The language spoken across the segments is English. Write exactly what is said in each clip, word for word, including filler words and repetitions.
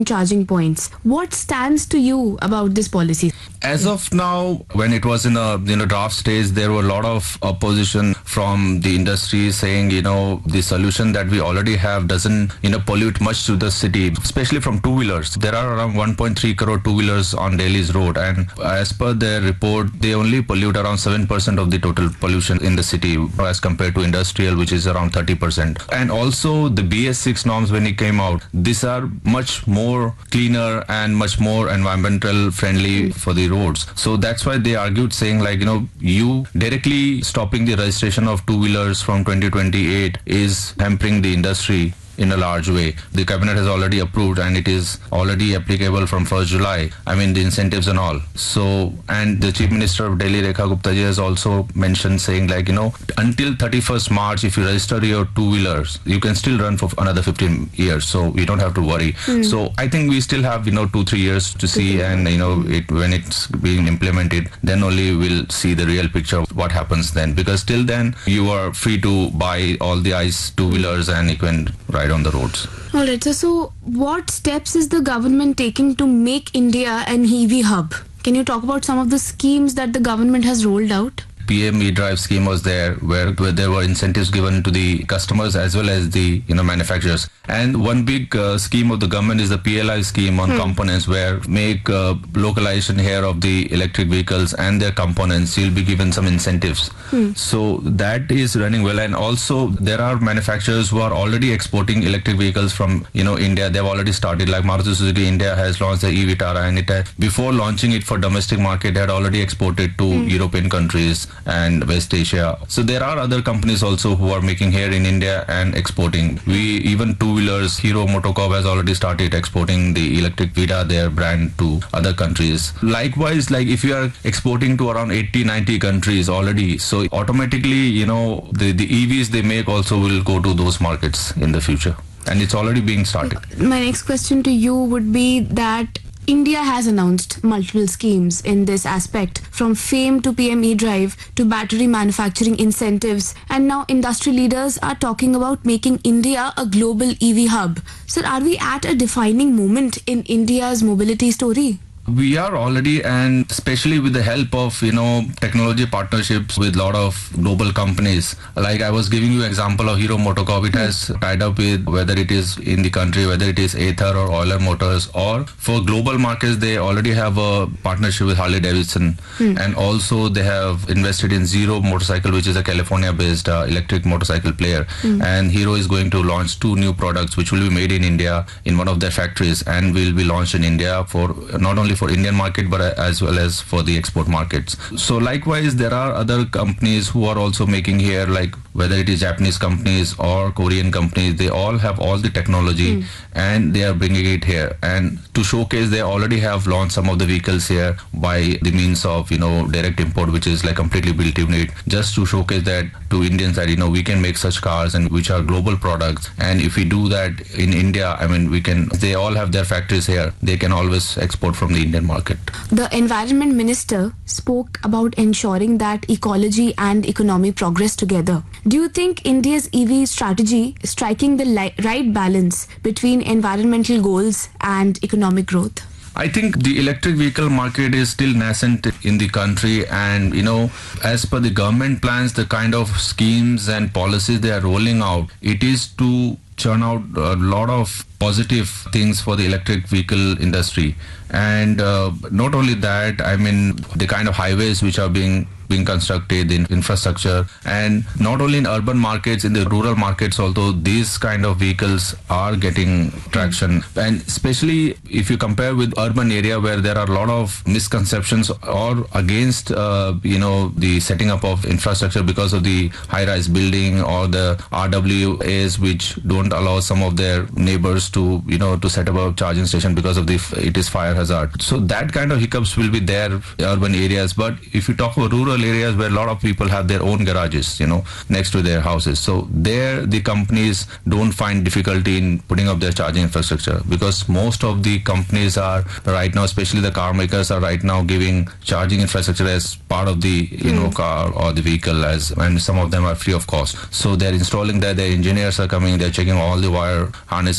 charging points. What stands to you about this policy? As of now, when it was in a you know draft stage, there were a lot of opposition from the industry saying, you know, the solution that we already have doesn't you know pollute much to the city, especially from two-wheelers. There are around one point three crore two-wheelers on Delhi's road, and as per their report, they only pollute around seven percent of the total pollution in the city as compared to industrial, which is around thirty percent. And also the B S six norms, when it came out, these are much more cleaner and much more environmental friendly for the roads. So that's why they argued saying, like, you know, you directly stopping the registration of two-wheelers from twenty twenty-eight is hampering the industry in a large way. The cabinet has already approved and it is already applicable from first July. I mean, the incentives and all. So, and the Chief Minister of Delhi, Rekha Gupta ji, has also mentioned saying, like, you know, until thirty-first March, if you register your two-wheelers, you can still run for another fifteen years. So you don't have to worry. Mm. So I think we still have, you know, two, three years to see, mm-hmm. and, you know, it when it's being implemented, then only we'll see the real picture of what happens then. Because till then, you are free to buy all the ICE two-wheelers and you can ride on the roads. All right, so, so what steps is the government taking to make India an E V hub? Can you talk about some of the schemes that the government has rolled out? P M E-Drive scheme was there, where, where there were incentives given to the customers as well as the you know manufacturers. And one big uh, scheme of the government is the P L I scheme on hmm. components, where make uh, localization here of the electric vehicles and their components. You'll be given some incentives. Hmm. So that is running well. And also there are manufacturers who are already exporting electric vehicles from you know India. They've already started. Like Maruti Suzuki India has launched the e-Vitara, and it had, before launching it for domestic market, had already exported to hmm. European countries and West Asia. So there are other companies also who are making here in India and exporting. We even two-wheelers, Hero MotoCorp has already started exporting the electric Vida, their brand, to other countries. Likewise, like if you are exporting to around eighty, ninety countries already, so automatically, you know, the, the E Vs they make also will go to those markets in the future. And it's already being started. My next question to you would be that India has announced multiple schemes in this aspect, from FAME to P M E-Drive to battery manufacturing incentives, and now industry leaders are talking about making India a global E V hub. So are we at a defining moment in India's mobility story? We are already, and especially with the help of, you know, technology partnerships with a lot of global companies. Like I was giving you example of Hero MotoCorp. It has tied up with, whether it is in the country, whether it is Ather or Euler Motors, or for global markets, they already have a partnership with Harley Davidson. Hmm. And also they have invested in Zero Motorcycle, which is a California-based uh, electric motorcycle player. Hmm. And Hero is going to launch two new products, which will be made in India in one of their factories, and will be launched in India for not only for Indian market but as well as for the export markets. So likewise, there are other companies who are also making here, like whether it is Japanese companies or Korean companies, they all have all the technology mm. and they are bringing it here. And to showcase, they already have launched some of the vehicles here by the means of, you know, direct import, which is like completely built unit, just to showcase that to Indians that, you know, we can make such cars and which are global products. And if we do that in India, I mean, we can, they all have their factories here. They can always export from the Indian market. The Environment Minister spoke about ensuring that ecology and economy progress together. Do you think India's E V strategy is striking the li- right balance between environmental goals and economic growth? I think the electric vehicle market is still nascent in the country, and, you know, as per the government plans, the kind of schemes and policies they are rolling out, it is to churn out a lot of positive things for the electric vehicle industry. And uh, not only that, I mean, the kind of highways which are being being constructed in infrastructure, and not only in urban markets, in the rural markets also, these kind of vehicles are getting traction. And especially if you compare with urban area where there are a lot of misconceptions or against, uh, you know, the setting up of infrastructure because of the high-rise building or the R W As which don't allow some of their neighbors to, you know, to set up a charging station because of the, it is fire hazard. So that kind of hiccups will be there in urban areas. But if you talk about rural areas where a lot of people have their own garages, you know, next to their houses, so there the companies don't find difficulty in putting up their charging infrastructure, because most of the companies are right now, especially the car makers, are right now giving charging infrastructure as part of the, you mm. know, car or the vehicle, as, and some of them are free of cost. So they're installing that, their engineers are coming, they're checking all the wire harnessing of the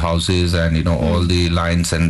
houses and, you know, all the lines and